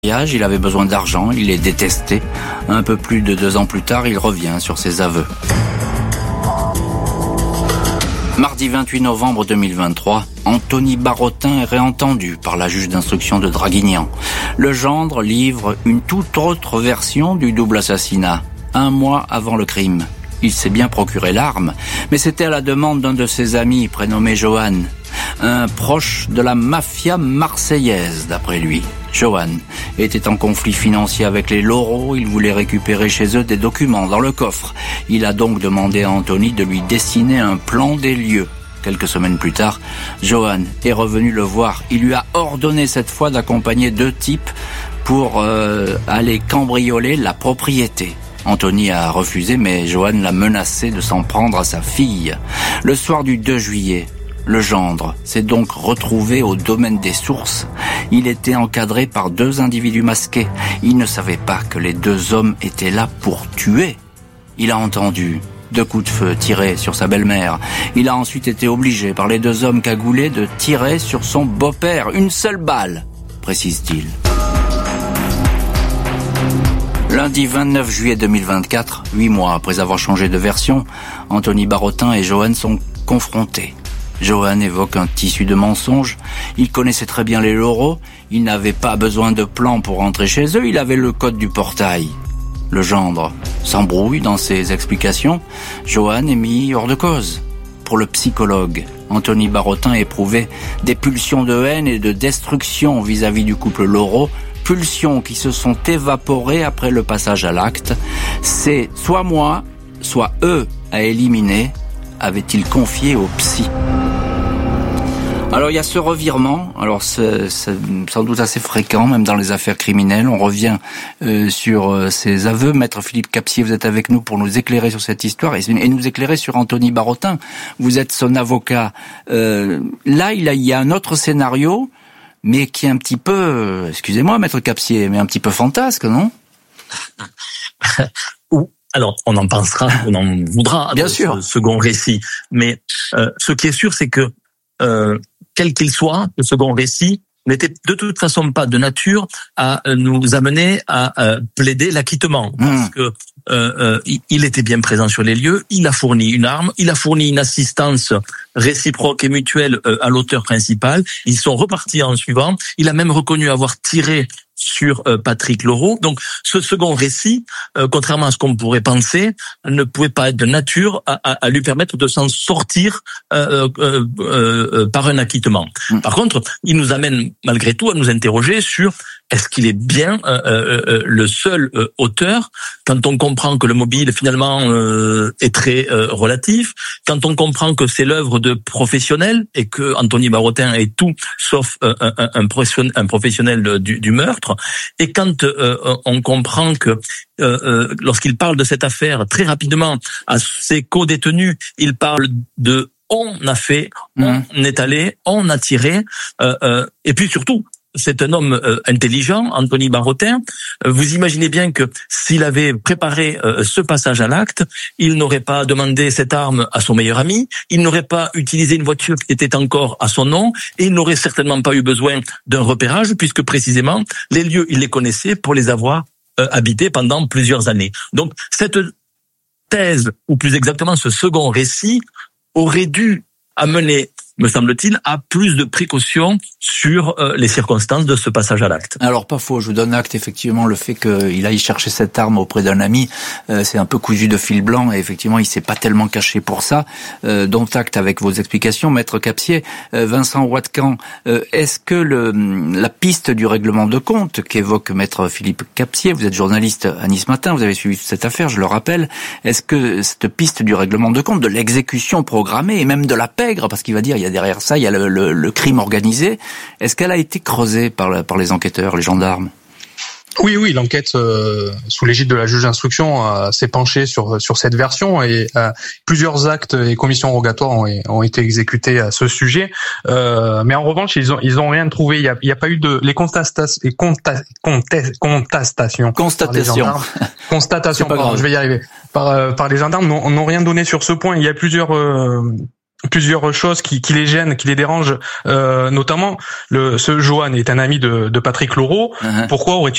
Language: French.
Il avait besoin d'argent, il est détesté. Un peu plus de 2 ans plus tard, il revient sur ses aveux. Mardi 28 novembre 2023, Anthony Barotin est réentendu par la juge d'instruction de Draguignan. Le gendre livre une toute autre version du double assassinat, 1 mois avant le crime. Il s'est bien procuré l'arme, mais c'était à la demande d'un de ses amis prénommé Johan, un proche de la mafia marseillaise d'après lui. Johan était en conflit financier avec les Laureaux, il voulait récupérer chez eux des documents dans le coffre. Il a donc demandé à Anthony de lui dessiner un plan des lieux. Quelques semaines plus tard, Johan est revenu le voir. Il lui a ordonné cette fois d'accompagner 2 types pour aller cambrioler la propriété. Anthony a refusé, mais Johan l'a menacé de s'en prendre à sa fille. Le soir du 2 juillet, le gendre s'est donc retrouvé au domaine des sources. Il était encadré par 2 individus masqués. Il ne savait pas que les 2 hommes étaient là pour tuer. Il a entendu 2 coups de feu tirés sur sa belle-mère. Il a ensuite été obligé par les 2 hommes cagoulés de tirer sur son beau-père. 1 seule balle, précise-t-il. Lundi 29 juillet 2024, 8 mois après avoir changé de version, Anthony Barotin et Johan sont confrontés. Johan évoque un tissu de mensonges. Il connaissait très bien les Laureaux. Il n'avait pas besoin de plan pour rentrer chez eux. Il avait le code du portail. Le gendre s'embrouille dans ses explications. Johan est mis hors de cause. Pour le psychologue, Anthony Barotin éprouvait des pulsions de haine et de destruction vis-à-vis du couple Laureaux. Pulsions qui se sont évaporées après le passage à l'acte. C'est soit moi, soit eux à éliminer, avait-il confié au psy. Alors il y a ce revirement, alors c'est sans doute assez fréquent, même dans les affaires criminelles. On revient sur ces aveux. Maître Philippe Capsier, vous êtes avec nous pour nous éclairer sur cette histoire et nous éclairer sur Anthony Barotin. Vous êtes son avocat. Là, il y a un autre scénario, mais qui est un petit peu, excusez-moi Maître Capsier, mais un petit peu fantasque, non? Alors, on en pensera, on en voudra, bien sûr, ce second récit. Mais ce qui est sûr, c'est que quel qu'il soit, le second récit n'était de toute façon pas de nature à nous amener à plaider l'acquittement, parce que il était bien présent sur les lieux, il a fourni une arme, il a fourni une assistance réciproque et mutuelle à l'auteur principal, ils sont repartis en suivant, il a même reconnu avoir tiré sur Patrick Laureau. Donc ce second récit, contrairement à ce qu'on pourrait penser, ne pouvait pas être de nature à lui permettre de s'en sortir par un acquittement. Par contre, il nous amène malgré tout à nous interroger sur est-ce qu'il est bien le seul auteur, quand on comprend que le mobile finalement est très relatif, quand on comprend que c'est l'œuvre de professionnels et que Anthony Barotin est tout sauf un professionnel du meurtre, et quand on comprend que lorsqu'il parle de cette affaire très rapidement à ses co-détenus, il parle de on a fait, on est allé, on a tiré, et puis surtout c'est un homme intelligent, Anthony Barotin. Vous imaginez bien que s'il avait préparé ce passage à l'acte, il n'aurait pas demandé cette arme à son meilleur ami, il n'aurait pas utilisé une voiture qui était encore à son nom, et il n'aurait certainement pas eu besoin d'un repérage, puisque précisément, les lieux, il les connaissait pour les avoir habités pendant plusieurs années. Donc, cette thèse, ou plus exactement ce second récit, aurait dû amener, me semble-t-il, à plus de précautions sur les circonstances de ce passage à l'acte. Alors pas faux, je vous donne acte effectivement le fait qu'il aille chercher cette arme auprès d'un ami, c'est un peu cousu de fil blanc et effectivement il s'est pas tellement caché pour ça. Dont acte avec vos explications, Maître Capsier. Vincent Roy-de-Caen, est-ce que la piste du règlement de compte qu'évoque Maître Philippe Capsier, vous êtes journaliste à Nice Matin, vous avez suivi cette affaire, je le rappelle, est-ce que cette piste du règlement de compte, de l'exécution programmée et même de la pègre, parce qu'il va dire il y a derrière ça, il y a le crime organisé. Est-ce qu'elle a été creusée par les enquêteurs, les gendarmes ? Oui, l'enquête sous l'égide de la juge d'instruction s'est penchée sur cette version et plusieurs actes et commissions rogatoires ont été exécutés à ce sujet. Mais en revanche, ils ont rien trouvé. Il y a pas eu de constatations. Constatation. Pardon, je vais y arriver. Par les gendarmes n'ont rien donné sur ce point. Il y a plusieurs plusieurs choses qui les gênent, qui les dérangent, notamment ce Johan est un ami de Patrick Loro. Pourquoi aurait-il